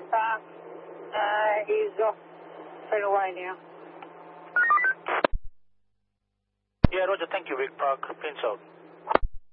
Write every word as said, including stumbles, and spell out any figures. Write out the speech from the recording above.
Park. Uh, he's off straight away now. Yeah, Roger. Thank you, Vic Park. Prince out.